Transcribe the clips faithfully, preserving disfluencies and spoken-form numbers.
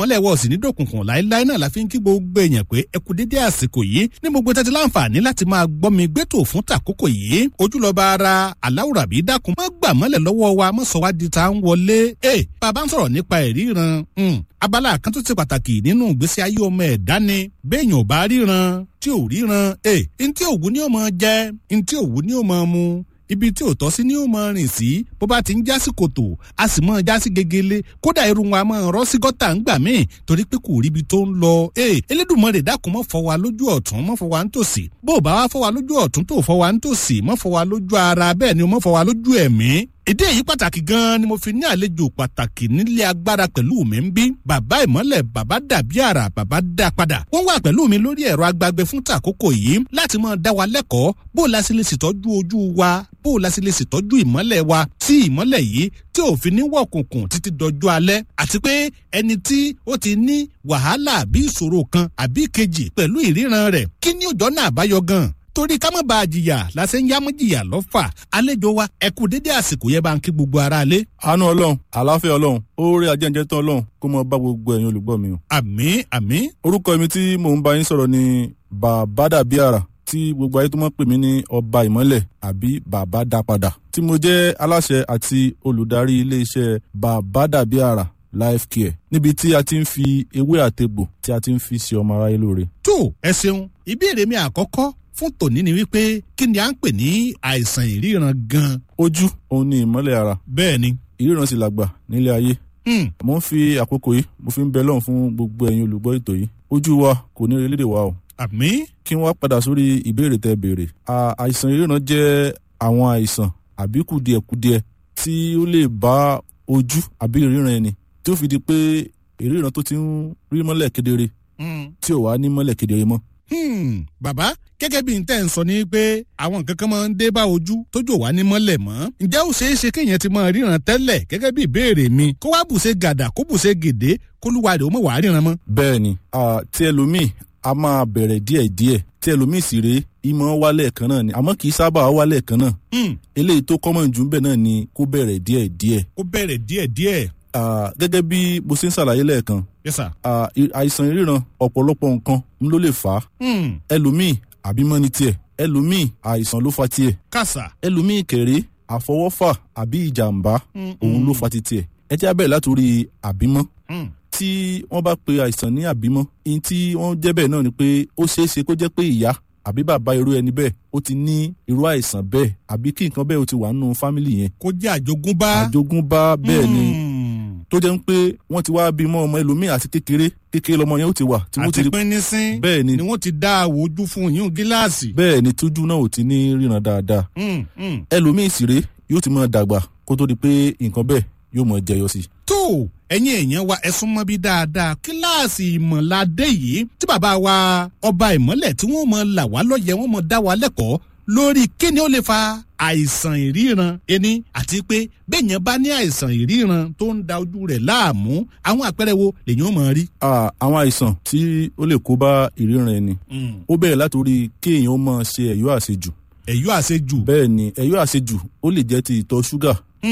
ìmọ́lẹ̀ wọ̀ sí ní dòkùnkùn láéláé náà la fi ń kí gbogbo èèyàn pé ẹ kú dédé àsìkò yìí ní gbogbo tẹ́tí láǹfààní láti máa gbọ́ mi gbẹ́tò fún tàkókò yìí ojúlọ́ba ara aláwùrábí dákun má gbà mọ́lẹ̀ lọ́wọ́ wa má sọ wá di ta ń wọlé ẹ bàbá ń sọ̀rọ̀ nípa ìríran abala kan tó ti pàtàkì nínú ìgbésí ayé ọmọ ẹ̀dá ni béèyàn ò bá ríran tí ò ríran ẹ ntí òwú ni ó máa jẹ ntí òwú ni ó máa mu ibi tí ò tọ́ sí ni ó máa rìn sí bó bá ti ń já sí kòtò a sì máa já sí gegele kódà irun wa máa rọ́ sí gọ́tà ń gbà míì torí pé kò ríbi tó ń lọ. ee Elédùmarè dákun mọ́ fọ́ wa lójú ọ̀tún mọ́ fọ́ wa ń tòsì bó o bá wá fọ́ wa lójú ọ̀tún tó fọ́ wa ń tòsì mọ́ fọ́ wa lójú ara bẹ́ẹ̀ ni mọ́ fọ́ wa lójú ẹ̀mí. ìdí èyí pàtàkì gan-an ni mo fi ní àlejò pàtàkì nílé agbára pẹ̀lú mi ń bí bàbá ìmọ́lẹ̀ bàbá dàbí àrà bàbá dá padà wọ́n wà pẹ̀lú mi lórí ẹ̀rọ agbágbé fún tàkókò yìí láti máa dá wa lẹ́kọ̀ọ́ bó o la sì lè ṣètọ́jú ojú wa bó o la sì lè ṣètọ́jú ìmọ́lẹ̀ wa tí ìmọ́lẹ̀ yìí tí ò fi ní wọ̀kùnkùn títí dọjú alẹ́ àti pé ẹni tí ó ti ní wàhálà àbí ìṣòro kan àbí kejì pẹ̀lú ìríran rẹ̀ kí ni òjò náà àbáyọ gan torí ká má bàa jìyà lásẹ̀ ń yá mọ́ jìyà lọ́fà àlejò wa ẹ kú dédé àsìkò yẹn bá ń kí gbogbo ara lé. àánú ọlọ́run àlàáfíà ọlọ́run oore ajẹ́njẹ́ tán ọlọ́run kó mọ bá gbogbo ẹ̀yin olùgbọ́ mi o. àmín àmín. orúkọ mi tí mò ń bá yín sọ̀rọ̀ ni bàbá dàbí àrà tí gbogbo ayé tó mọ̀ pè mí ní ọba ìmọ́lẹ̀ àbí bàbá dá padà tí mo jẹ́ aláṣẹ àti olùdarí iléeṣẹ́ bàbá dàbí àrà life care níbi tí a ti ń fi ewé àtegbò tí a ti ń fi ṣe ọmọ aráyé lóore. tó ẹ ṣeun ìbéèrè mi àkọ́kọ́ fún tòní ni wípé kí ni à ń pè ní àìsàn ìríran gan. ojú òun ni ìmọ́lẹ̀ ara. bẹ́ẹ̀ ni. ìríran sì làgbà nílé ayé. Hmm. mo ń fi àkókò yìí mo fi ń bẹ lọ́hùn fún gbogbo ẹ̀yin olùgbọ́ ètò yìí ojú wa kò ní relé wa o. àmín. kí wọ́n padà sórí ìbéèrè tẹ́ béèrè. àìsàn ìríran jẹ́ àwọn àìsàn àbí kùdìẹ̀kudiẹ tí ó lè bá ojú àbí ìríran ẹni tí ó fi di pé ìríran tó ti ń rí mọ́lẹ̀ kedere tí ò wá ní mọ́lẹ̀ kedere mọ́. Hmm, bàbá gẹ́gẹ́ bí n tẹ́ ń sọ ní pé àwọn nǹkan kan máa ń dé bá ojú tójú wà ní mọ́lẹ̀ mọ́ ǹjẹ́ ó ṣeé ṣe kéèyàn ti máa ríran tẹ́lẹ̀ gẹ́gẹ́ bí ìbéèrè mi kó wá bùṣe gàdà kó bùṣe gèdè kó lúwa rẹ̀ ó mọ̀ wá ríran mọ́. bẹ́ẹ̀ ni tí ẹlòmíì a máa bẹ̀rẹ̀ díẹ̀díẹ̀ tí ẹlòmíì sì rèé ìmọ̀ wálẹ̀ kan náà ni àmọ́ kì í sábà wálẹ̀ kan náà. eléyìí tó kọ́mọ̀ jù bẹ́ẹ̀ náà ni kó bẹ̀rẹ̀ díẹ̀díẹ̀. kó bẹ̀rẹ̀ díẹ̀díẹ̀. gẹ́gẹ́ bí mo ṣe ń ṣàlàyé lẹ́ẹ̀kan yes sir. àìsàn ìríran ọ̀pọ̀lọpọ̀ nǹkan ló lè fà á. ẹlòmíì àbímọ́ ní tiẹ̀ ẹlòmíì àìsàn ló fa tiẹ̀. kàṣà. ẹlòmíì kẹ̀rẹ́ àfọwọ́fà àbí ìjàmbá òun ló fa ti tiẹ̀. ẹ jẹ́ á bẹ̀rẹ̀ látòrí àbímọ́. tí wọ́n bá pe àìsàn ní àbímọ́ ihun tí wọ́n jẹ́ bẹ́ẹ̀ náà ni pé ó ṣeé ṣe kó jẹ́ pé ìyá àbí bàbá irú ẹni bẹ́ẹ̀ ó ti ní irú àìsàn bẹ́ẹ̀ àbí kí nǹkan bẹ́ẹ̀ ó ti wà nínú fámìlì yẹn. kó jẹ́ àjogúnbá. àjogúnbá bẹ́ẹ̀ ni tó jẹ́ ń pé wọ́n ti wá bímọ ọmọ ẹlòmíì àti kékeré kékeré lọmọ yẹn ó ti wà. àti pínínsín bẹ́ẹ̀ ni ni wọ́n ti dá àwòjú fún yín gíláàsì. bẹ́ẹ̀ ni tójú náà ò ti ní ríran dáadáa. ẹlòmíì sì rèé yóò ti máa dàgbà kó tó di pé nǹkan bẹ́ẹ̀ yóò máa jẹyọ sí. tó ẹ̀yin èèyàn wa ẹ sún mọ́ bí dáadáa kíláàsì ìmọ̀ládé yìí tí bàbá wa ọba ìmọ́lẹ̀ tí wọ́n mọ̀ là wá lọ́yẹ̀ wọ́n mọ̀ dá wa lẹ́kọ̀ọ́ lórí kí ni ó lè fa àìsàn ìríran ẹni àti pé bẹ́ẹ̀yàn bá ní àìsàn ìríran tó ń da ojú rẹ̀ láàmú àwọn àpẹẹrẹ wo lèyàn mọ̀ rí. àwọn àìsàn tí ó lè kó bá ìríran ẹni ó bẹ̀rẹ̀ látòrí kéèyàn ó máa ṣe ẹ̀yọ́ àṣejù. ẹ̀yọ́ àṣejù. bẹ́ẹ̀ ni ẹ̀yọ́ àṣejù ó lè jẹ́ ti ìtọ̀ ṣúgà.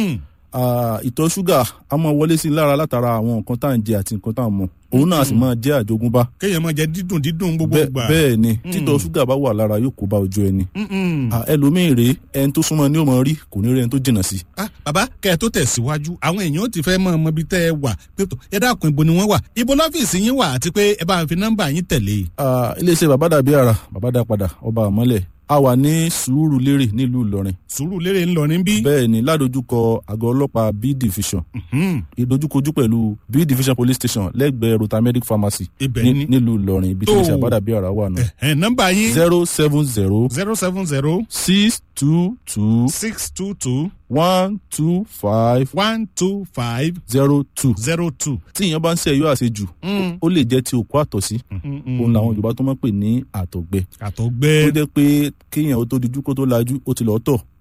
ìtọ̀ ṣúgà a máa wọlé sí lára látara àwọn nǹkan tá à ń jẹ àti nǹkan tá à ń mu òun náà sì máa jẹ́ àjogúnbá. kéèyàn máa jẹ dídùn dídùn gbogbo gbà. bẹ́ẹ̀ ni títọ̀ ṣúgà bá wà lára yóò kó bá ojú ẹni. ẹlòmíì rèé ẹni tó súnmọ́ ni ó máa rí kò ní rí ẹni tó jìnnà sí. bàbá kẹ́ ẹ tó tẹ̀síwájú àwọn èèyàn ti fẹ́ mọ ọmọ ibi tẹ́ ẹ wà pé ẹ dákun ibo ni wọ́n wà ibo lọ́fíìsì yín wà àti pé ẹ bá fi nọ́mbà yín tẹ̀lé. iléeṣẹ́ bàbá dàbí àrà bàbá dá padà ọba àmọ́lẹ̀ a wà ní Sùúrùlérè nílùú Ìlọrin. Sùúrùlérè ńlọrin bí. bẹ́ẹ̀ ni ládojúkọ àgọ́ ọlọ́pàá B division. ìdojúkojú pẹ̀lú B division police station lẹ́gbẹ̀ẹ́ Rotamedic pharmacy. ibẹ̀ ni nílùú Ìlọrin ibi tí iléeṣẹ́ bàbá dàbí àrà wà náà. ẹ nọ́mbà yín. zero seven zero. zero seven zero. six two two. six two two. one two five. one two five. zero two. zero two. tí èèyàn bá ń ṣe ẹ̀yọ́ àṣejù ó lè jẹ́ ti òkú àtọ̀sí òun làwọn Yorùbá tó máa ń pè ní àtọ̀gbẹ. àtọ̀gbẹ. ó jẹ́ pé kéèyàn ó tó dijú kó tó lajú ó ti lọ́ọ́ tọ̀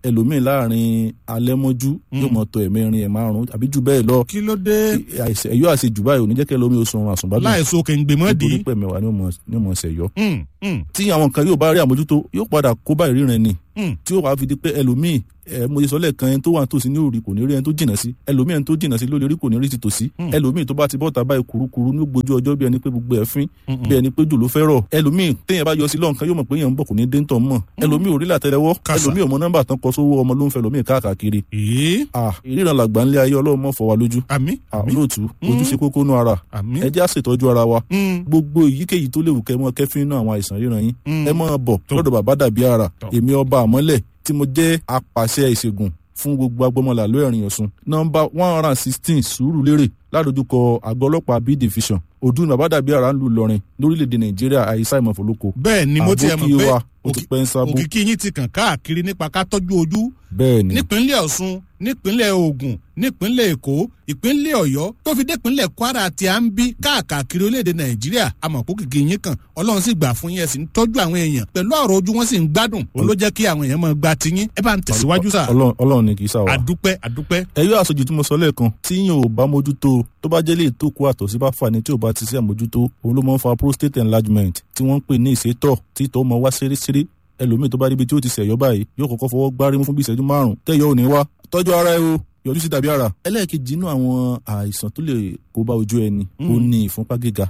ẹlòmíì láàrin alẹ́ mọ́jú yóò mọ̀ tó ẹ̀mẹ́rin ẹ̀ márùn-ún àbí jù bẹ́ẹ̀ lọ. kí ló dé. ẹ̀yọ́ àṣejù báyìí ò ní jẹ́ kẹ́ lómi oṣù ọ̀run àsùnbádùn. láìsọ kèǹgbè mọ́ di. nítorí pé mẹ́wàá ni ó mọ̀ ṣẹ̀ yọ. tí àwọn kan yóò bá rí àmójútó yóò padà kó bá ìríran ni. tí ó wàá fi di pé ẹlòmíì ẹ mo ṣe sọ lẹ́ẹ̀kan ẹni tó wà nítòsí ní òrì kò ní rí ẹni tó jìnnà sí, ẹlòmíì ẹni tó jìnnà sí lórí orí kò ní rí ti tòsí, ẹlòmíì tó bá ti bọ́ta báyìí kurukuru ní gbójú ọjọ́ bí ẹni pé gbogbo ẹ̀ fín bí ẹni pé jù ló fẹ́ rọ̀, ẹlòmíì téèyàn bá yọ sí lọ́nkán yóò mọ̀ pé èèyàn ń bọ̀ kò ní dé ń tọ̀ mọ̀, ẹlòmíì ò rí làtẹ́lẹwọ́, ẹlòmíì ọmọ nọ́mbà tán kọ sówó ọmọ ló ń fẹ́ ẹlòmíì káàkiri. ìríran làgbà ńlẹ̀ ayé Ọlọ́run mọ̀ fọ́ wa lójú. olóòtú ojú ṣe kókó nú ara, ẹ jẹ́ á ṣètọ́jú ara wa, gbogbo èyíkéyìí tó léwu kẹ́ mọ́ kẹ́fín náà àwọn àìsàn ríran yín ẹ mọ́ bọ̀ lọ́dọ̀ bàbá dàbí ara, èmi ọba àmọ́lẹ̀ tí mo jẹ́ apàṣẹ ìṣègùn fún gbogbo agbọmọlà lóòrìn Ọ̀ṣun. nọ́mbà one hundred and sixteen Sùúrùlérè ládojúkọ àgọ́ ọlọ́pàá B division Odùn Bàbádàbí ara ń lu Ìlọrin lórílẹ̀‐èdè Nàìjíríà àyíṣà ìmọ̀fọ́lọ́kọ. bẹ́ẹ̀ ni mo ti ẹ̀ mọ̀ pé ó ti pẹ́ ń sábò. òkìkí yín ti kàn káàkiri nípa ká tọ́jú ojú. bẹ́ẹ̀ ni nípínlẹ̀ Ọ̀ṣun, nípínlẹ̀ Ògùn, nípínlẹ̀ Èkó, ìpínlẹ̀ Ọ̀yọ́ tó fi dé ìpínlẹ̀ Kwara àti à ń bí káàkiri orílẹ̀-èdè Nàìjíríà àmọ́ kó kìkì yín kàn Ọlọ́run sì gbà fún yín ẹ̀ sì ń tọ́jú àwọn èèyàn pẹ̀lú ọ̀rọ̀ ojú wọn sì ń gbádùn òun ló jẹ́ kí àwọn èèyàn máa gba tiyín ẹ bá ń tẹ̀síwájú sà. Ọlọ́run ni kì í sá wa. àdúpẹ́ àdúpẹ́. ẹyọ àṣejù tí mo sọ lẹ́ẹ̀kan tí yín ò bá mójútó tó bá jẹ́ lè tó kó àtọ̀ sí bá fà ní tí ò bá ti sí àmójútó òun ló máa ń fa prostate enlargement tí wọ́n ń pè ní ìsétọ̀ tí tó máa wá ṣeréṣeré, ẹlòmíì tó bá ríbi tí ó ti ṣẹ̀yọ́ báyìí yóò kọ́kọ́ fọwọ́ gbárí mú fún bí ìṣẹ́jú márùn-ún tẹ́yọ̀ ò ní wá, tọ́jú ara ẹ o, yọjú sí tàbí ara. ẹlẹ́ẹ̀kejì inú àwọn àìsàn tó lè kó bá ojú ẹni ó ní ìfúnpá gíga.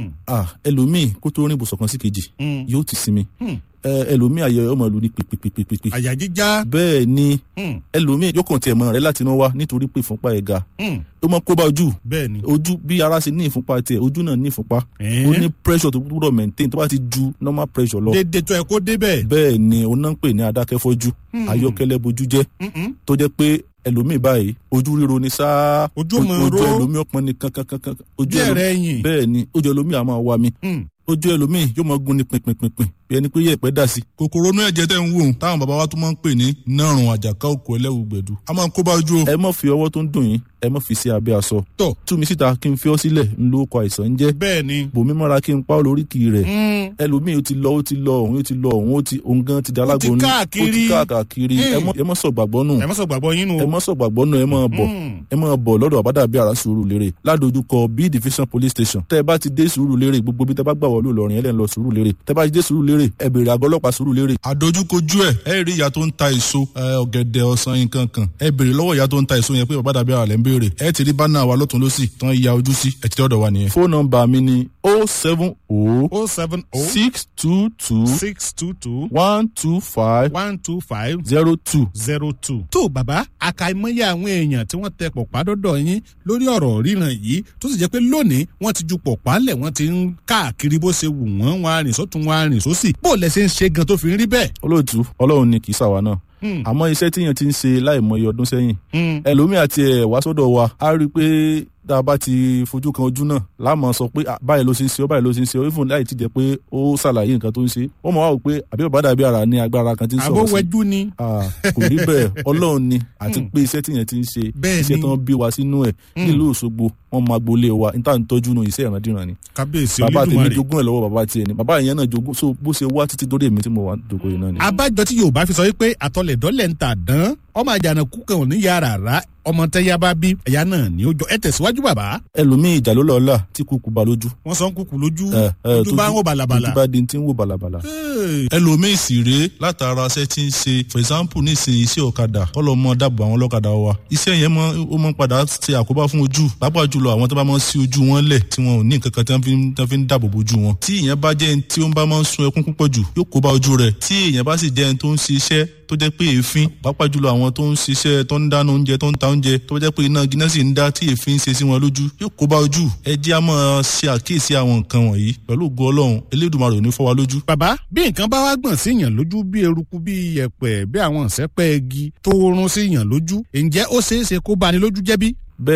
ẹlòmíì kó tó rìn ibùsọ̀ kan sí kejì yóò ti sinmi, ẹlòmíì àyè ọmọ ìlú ní pèpèpèpèpè. àyà jíjá. bẹ́ẹ̀ ni ẹlòmíì yóò kàn tiẹ̀ mọ́ rẹ̀ láti inú wá nítorí pé ìfúnpá ẹ̀ ga. ó mọ kó bá ojú. bẹ́ẹ̀ ni ojú bí ara ṣe ní ìfúnpá tiẹ̀ ojú náà ní ìfúnpá. ó ní pressure tó gbúdọ̀ maintain tó bá ti ju normal pressure lọ. dédé tó ẹ kó débẹ̀. bẹ́ẹ̀ ni ó náà ń pè ní adákẹ́fọ́jú ayọ́kẹ́lẹ́ bojú jẹ́ tó jẹ́ pé ẹlòmíì báyìí ojú ríro ni sáá ojú mọ̀ ro ojú ẹlòmíì ọpọn ni kankankankan ojú ẹlòmíì bẹ́ẹ̀ ni ojú ẹlòmíì àmọ́ wa mi ojú ẹlòmíì yóò mọ gun ni pinpinpinpin bí ẹni pé yẹ̀pẹ̀ dà sí. kòkòrò inú ẹ̀jẹ̀ tẹ̀ ń wò táwọn bàbá wa tún máa ń pè ní nárùn àjàká òkú ẹlẹ́wù gbẹ̀dú a máa ń kó bá ojú o. ẹ má fi ọwọ́ tó ń dùn yín ẹ má fi sí abẹ́ aṣọ. tọ́ tú mi síta kí n fi ọ́ sílẹ̀ ń lo ọkọ̀ àìsàn ń jẹ́. bẹ́ẹ̀ ni bòmí mọ́ra kí n pa ọ́ lórí kì í rẹ̀. ẹlòmíì ó ti lọ ó ti lọ òun ó ti lọ òun ó ti òun gan ti dalágbó ní ó ti káàkiri ẹ má sọ gbàgbọ́ nù ẹ má sọ gbàgbọ́ yín nù ẹ má sọ gbàgbọ́ nù ẹ má bọ̀ ẹ má bọ̀ lọ́dọ̀ Bàbádàbí ara Sùúrùlérè ládojúkọ B division police station tẹ́ ẹ bá ti dé Sùúrùlérè gbogbo bí tẹ́ bá gbà wọlé Ìlọrin ẹ lẹ́ ń lọ Sùúrùlérè tẹ́ bá ti dé Sùúrùlérè ẹ béèrè àgọ́ ọlọ́pàá Sùúrùlérè. àdójúkojú ẹ ẹ rí ìyá tó ń ta èso ọ̀gẹ̀dẹ̀ ọ̀sán nǹkan kan ẹ béèrè lọ́wọ́ ìyá tó ń ta èso yẹn pé Bàbádàbí ara lẹ́ ń béèrè ẹ ti rí bánà wa lọ́tún lọ́sì tán ya ojú sí ẹ ti dọ́dọ̀ wa nìyẹn. fóònù nọ́mbà mi ni o seven o o seven o six two two six two two one two five one two five zero two zero two. tó bàbá àkàìmọye àwọn èèyàn tí wọ́n tẹ pọ̀pá dọ́dọ̀ yín lórí ọ̀rọ̀ ríran yìí tó sì jẹ́ pé lónìí wọ́n ti ju pọ̀pá lẹ̀ wọ́n ti ń káàkiri bó ṣe wù wọ́n wọn arìn sọ́tún wọn arìn sósì bó lẹ ṣe ń ṣe gan tó fi ń rí bẹ́ẹ̀. olóòtú Ọlọ́run ni kì í ṣàwa náà àmọ́ iṣẹ́ tíyẹn ti ń ṣe láìmọye ọdún sẹ́yìn ẹlòmíì àti ẹ̀ wá sọ́dọ̀ wa á rí i pé tá a bá ti fojú kan ojú náà láàmú sọ pé báyìí ló ṣe ń ṣe ọ báyìí ló ṣe ń ṣe ọ even láì ti jẹ́ pé ó ṣàlàyé nǹkan tó ń ṣe ó mọ̀ wá wò pé àbí Bàbádàbí ara ní agbára kan tí ń sọ̀rọ̀ sí. àbówẹ́jú ni. kò rí bẹ́ẹ̀ Ọlọ́run ni àti pé iṣẹ́ tíyẹn ti ń ṣe iṣẹ́ tán bí wa sínú ẹ̀ nílùú Òṣogbo wọn máa gbolé wa níta ń tọ́jú nu iṣẹ́ ìrandíran ni. kábíyèsí bàbá Olódùmarè tèmi jogún ẹ̀ lọ́wọ́ bàbá tiẹ̀ ni bàbá ìyẹn náà jogún so bó ṣe wá títí dórí èmi tí mo wà dòkó yìí náà ni. abájọ tí Yorùbá fi sọ wípé àtọlẹ̀dọ́lẹ̀ ń ta dán ọmọ àjànàkú kan ò ní yàrá rà ọmọ tẹ́yà bá bí ẹ̀yà náà ni ó jọ ẹ tẹ̀síwájú bàbá. ẹlòmíì ìjà ló lọ́ọ́lá tí kúkú ba lójú. wọ́n sọ ń kúkú lójú ojú bá ń wò bàlàbàlà. ojú bá di ti ń wò bàlàbàlà. ẹlòmíì sì rèé látara ṣẹ́ tí ń ṣe for example nísìnyí iṣẹ́ ọ̀kadà kọ́lọ́ mọ́ dáàbò àwọn ọlọ́kadà wa. iṣẹ́ yẹn ó mọ́ padà ṣe àkóbá fún ojú pàápàá jùlọ àwọn tó bá mọ́ sí ojú wọn lẹ̀ tí wọn ò ní nǹkan kan tí wọ́n fi ń dáàbò bojú wọn. tí ìyẹn bá jẹ́ tí ó ń bá mọ́ ń sun ẹkún púpọ̀ jù yóò kó bá ojú rẹ̀ tí ìyẹn bá sì jẹ́ tó ń ṣiṣẹ́ tó jẹ́ pé èéfín pàápàá jùlọ àwọn tó ń ṣiṣẹ́ tó ń dáná oúnjẹ tó ń ta oúnjẹ tó jẹ́ pé iná gíná sì ń dá tí èéfín ń ṣe sí wọn lójú yóò kó bá ojú. ẹ jẹ́ á máa ṣe àkíyèsí àwọn nǹkan wọ̀nyí pẹ̀lú ògo Ọlọ́run Elédùmarè ò ní fọ́ wa lójú. bàbá bí nǹkan bá wá gbọ̀n sí yàn lójú bí eruku bí yẹ̀pẹ̀ bí àwọn ìṣẹ́pẹ́ igi tó rún sí yàn lójú ǹjẹ́ ó ṣeé ṣe kó bani lójú jẹ́ bí? bẹ́ẹ̀ ni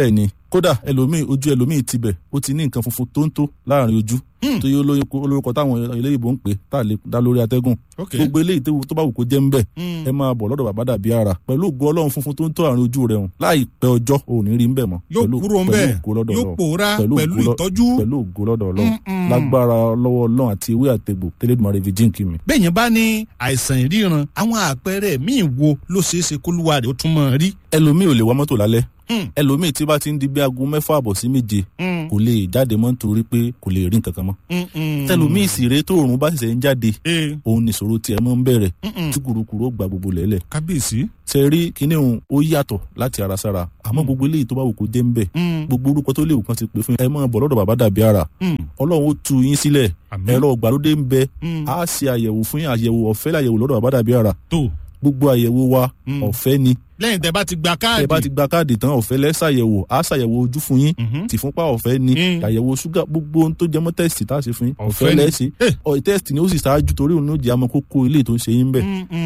kódà ẹlòmíì ojú ẹlòmíì tibẹ̀ ó ti ní nǹkan funfun tó ń tó láàrin ojú tó yẹ olórúkọ táwọn eléyìnbó ń pè tá a lè dá lórí atẹ́gùn gbogbo eléyìí tó bá wù kó jẹ́ ń bẹ̀ ẹ máa bọ̀ lọ́dọ̀ bàbá dàbí ara pẹ̀lú ògo ọlọ́run funfun tó ń tó àárín ojú rẹ̀ hùn láìpẹ́ ọjọ́ ò ní rí ń bẹ̀ mọ́ yóò kúrò ń bẹ̀ yóò pòórá pẹ̀lú ìtọ́jú pẹ̀lú ògo lọ́dọ̀ ọlọ́run lágbára lọ́wọ́ ọlọ́run àti ewé àtegbò tẹ́lẹ̀dùmarè fi jíǹkì mi. bẹ́ẹ̀ yẹn bá ní àìsàn ìríran àwọn àpẹẹrẹ míì wo ló ṣeé ṣe kólúwa rẹ̀ ó tún mọ̀ rí. ẹlòmíì ò lè wá mọ́tò lálẹ́ ẹlòmíì tí bá ti ń di bí aago mẹ́fà àbọ̀ sí méje kò lè jáde mọ́ nítorí pé kò lè rí nǹkan kan mọ́. tẹlòmíì sì rèé tó òòrùn bá ṣẹ̀ṣẹ̀ ń jáde òun nìṣòro tiẹ̀ mọ́ ń bẹ̀rẹ̀ tí kùrukùru ó gba gbogbo lẹ́lẹ̀. kábíyèsí. ṣe rí kinní òun ó yàtọ̀ láti ara sára àmọ́ gbogbo eléyìí tó bá wù kó jẹ́ ń bẹ̀ gbogbo orúkọ tó léwu kan ti pè fún ẹ máa bọ̀ lọ́dọ̀ bàbá dàbí ara ọlọ́run ó tu yín sílẹ̀ ẹ̀rọ ìgbàlódé ń bẹ á ṣe àyẹ̀wò fún àyẹ̀wò ọ̀fẹ́ láyẹ̀wò lọ́dọ̀ bàbá dàbí ara gbogbo àyẹ̀wò wa ọ̀fẹ́ ni lẹ́yìn tẹ́ bá ti gba káàdì. tẹ́ bá ti gba káàdì tán ọ̀fẹ́ lẹ́ ṣàyẹ̀wò á ṣàyẹ̀wò ojú fún yín tìfúnpá ọ̀fẹ́ ni àyẹ̀wò ṣúgà gbogbo ohun tó jẹ mọ́ tẹ́sítì tá a ṣe fún yín ọ̀fẹ́ lẹ́ ṣe ọ̀ tẹ́sítì ni ó sì ṣáájú torí òun ló jẹ́ àmọ́ kókó ilé tó ń ṣe yín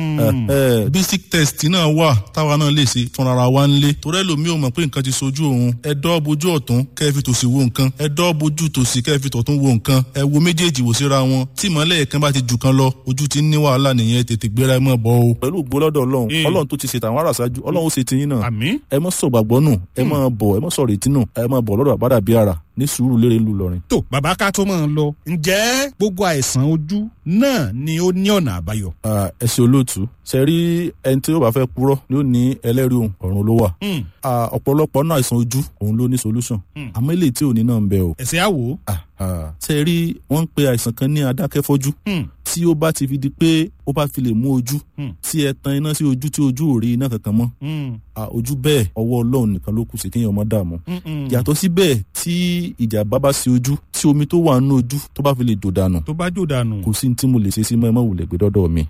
bẹ̀. basic test náà wà táwa náà lè ṣe fúnra wa ń lé torí ẹlòmíì ò mọ̀ pé nǹkan ti sojú òun ẹ dọ́ bojú ọ̀tún kẹ́ ẹ fi tòsì wo nǹkan ẹ dọ́ bojú tòsì kẹ́ ẹ fi tọ̀tún wo nǹkan ẹ wo méjèèjì wò síra wọn tí ìmọ̀lẹ̀ kan bá ti jù kan lọ ojú ti ń ní wàhálà nìyẹn tètè gbéra ẹ mọ̀ bọ́ o. pẹ̀lú gbólọ́dọ̀ ọlọ́run ọlọ́run tó ti ṣètò àwọn ará ṣáájú ọlọ́run ó ṣe ti yín náà àmín. ẹ mọ sọ gbàgbọ́ nù ẹ mọ bọ̀ ẹ mọ sọ retí nù ẹ mọ bọ̀ lọ́dọ̀ bàbá dàbí ara ní sùúrù lérè lù lọrin. tó bàbá ká tó máa ń lọ ǹjẹ́ gbogbo àìsàn ojú náà ni ó ní ọ̀nà àbáyọ. ẹ ṣe olóòtú ṣe rí ẹni tí ó bá fẹ́ purọ́ ni ó ní ẹlẹ́rìí òun ọ̀run ló wà. ọ̀pọ̀lọpọ̀ náà àìsàn ojú òun ló ní solution àmọ́ eléyìí tí ò ní náà ń bẹ o. ẹ̀sẹ̀ àwò. ṣe rí wọ́n ń pe àìsàn kan ní adákẹ́fọ́jú tí ó bá ti fi di pé ó bá fi lè mú ojú tí ẹ tan iná sí ojú tí ojú ò rí iná kankan mọ́ ojú bẹ́ẹ̀ ọwọ́ ọlọ́run nìkan ló kù sí kéèyàn má dààmú. yàtọ̀ sí bẹ́ẹ̀ tí ìjàmbá bá sí ojú tí omi tó wà nínú ojú tó bá fi lè jò dànù tó bá jò dànù kò sí ní tí mo lè ṣe sí mọ́ ẹ má wulẹ̀ gbé dọ́dọ̀ mi.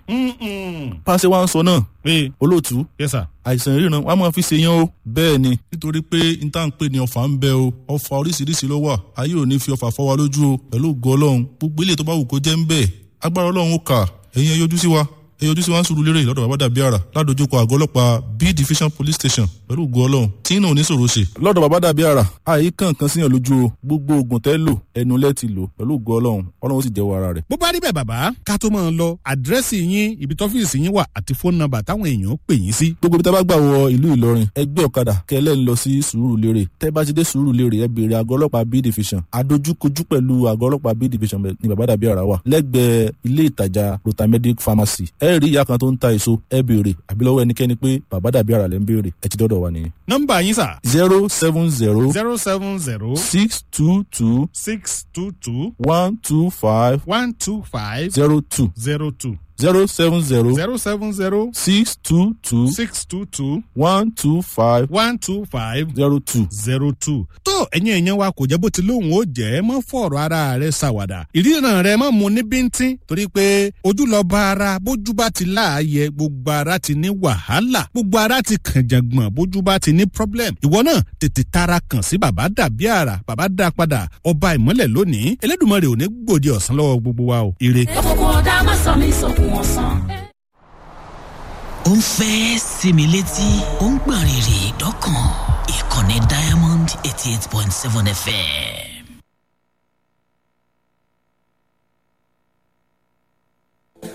pàṣẹ wa ń sọ náà olóòtú àìsàn ìríran wa máa fi ṣe yán o. bẹ́ẹ̀ ni nítorí pé n tá n pè ní ọfà ń bẹ o ọfà oríṣiríṣi ló wà ayé ò ní fi ọfà fọ́ wa lójú o pẹ̀lú ògo ọlọ́run gbogbo ilé tó bá wù kó jẹ́ ń bẹ̀ agbára ọlọ́run ó kà ẹ̀yin ẹ yọjú sí wa ẹ yọjú sí wa ń sùúrù lérè lọ́dọ̀ bàbá dàbí ara ládojúkọ àgọ́ ọlọ́pàá b division police station pẹ̀lú ògo ọlọ́run tí náà ò ní sòro ṣe. lọ́dọ̀ bàbá dàbí ara àyè kankan síyàn lójú o gbogbo oògùn tẹ́ lò ẹnu lẹ́ ti lò pẹ̀lú ògo ọlọ́run ọlọ́run ó sì jẹ́wọ́ ara rẹ̀. bó bá rí bẹ́ẹ̀ bàbá ká tó máa lọ àdírẹ́sì yín ibi tọ́fíìsì yín wà àti fóònù nọ́mbà táwọn èèyàn pè yín sí. gbogbo ibi tá a bá gbà wọ ìlú Ìlọrin ẹgbẹ́ ọ̀kadà kẹlẹ́ ń lọ sí sùúrù lérè tẹ́ bá ti dé sùúrù lérè ẹ béèrè àgọ́ ọlọ́pàá b division adójúkojú pẹ̀lú àgọ́ ọlọ́pàá b division ní bàbá dàbí ara wà lẹ́gbẹ̀ẹ́ ilé ìtajà rotamedic pharmacy ẹ rí ìyá kan tó ń ta èso ẹ béèrè àbí lọ́wọ́ ẹnikẹ́ni pé bàbá dàbí ara lẹ́ ń béèrè ẹ ti dọ́dọ̀ wa nìyẹn. nọ́mbà yín sà. zero seven zero. zero seven zero. six two two. six two two. one two five. one two five. zero two. zero two. zero seven zero. zero seven zero. six two two. six two two. one two five. one two five. zero two. zero two. tó ẹ̀yin èèyàn wa kò jẹ́ bó ti lóhùn ó jẹ́ mọ́ fọ̀rọ̀ ara rẹ̀ ṣàwàdà ìríran rẹ̀ mọ́ mu ní bíntín torí pé ojú lọ bá ara bójú bá ti láàyè gbogbo ara ti ní wàhálà gbogbo ara ti kànjàngbọ̀n bójú bá ti ní problem ìwọ náà tètè tara kàn sí bàbá dàbí àrà bàbá dá padà ọba ìmọ́lẹ̀ lónìí Elédùmarè ò ní gbòdì ọ̀sán lọ́wọ́ gbogbo wa o ire. òkùnkùn ọ̀dà má sọ mí sókun ọ̀sán. ó ń fẹ́ sinmi létí ó ń gbọ̀n rìrì dọ́kàn ìkànnì Diamond eighty eight point seven F M.